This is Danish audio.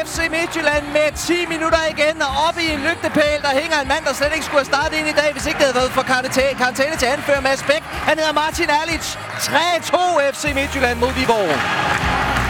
FC Midtjylland med 10 minutter igen, og oppe i en lygtepæl, der hænger en mand, der slet ikke skulle have startet ind i dag, hvis ikke det havde været for karantæne til anfører Mads Bæk. Han hedder Martin Erlich. 3-2 FC Midtjylland mod Viborg.